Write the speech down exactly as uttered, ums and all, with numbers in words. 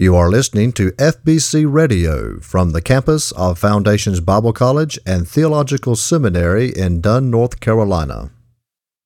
You are listening to F B C Radio from the campus of Foundations Bible College and Theological Seminary in Dunn, North Carolina.